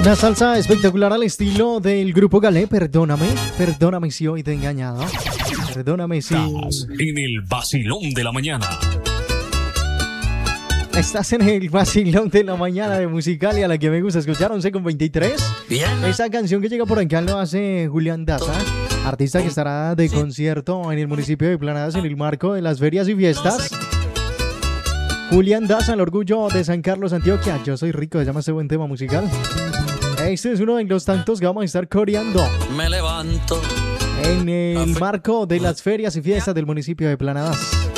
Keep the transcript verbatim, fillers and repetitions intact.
Una salsa espectacular al estilo del grupo Galé. Perdóname, perdóname si hoy te he engañado. Perdóname si... Estás en el vacilón de la mañana. Estás en el vacilón de la mañana de Musicalia, a la que me gusta escuchar, once con veintitrés. Bien. Esa canción que llega por acá lo hace Julián Daza, artista que estará de concierto en el municipio de Planadas en el marco de las ferias y fiestas. Julián Daza, el orgullo de San Carlos, Antioquia. Yo soy rico, se llama este buen tema musical. Este es uno de los tantos que vamos a estar coreando Me levanto en el marco de las ferias y fiestas del municipio de Planadas.